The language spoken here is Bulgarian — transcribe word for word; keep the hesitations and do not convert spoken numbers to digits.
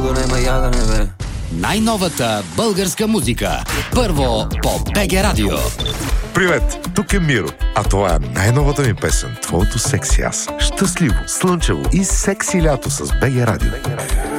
го нема ядене, бе. Най-новата българска музика. Първо по БГ Радио. Привет, тук е Миро, а това е най-новата ми песен, твоето секси аз. Щастливо, слънчево и секси лято с БГ Радио.